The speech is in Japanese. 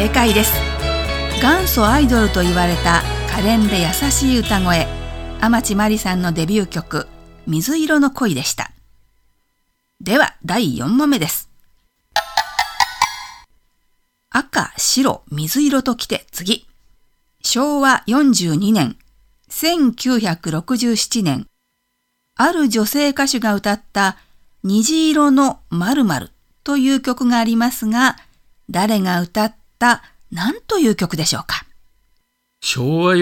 正解です。元祖アイドルと言われた可憐で優しい歌声、天地真理さんのデビュー曲、水色の恋でした。では第4問目です。赤、白、水色ときて次。昭和42年、1967年、ある女性歌手が歌った虹色の〇〇という曲がありますが、誰が歌った何という曲でしょうか。 昭和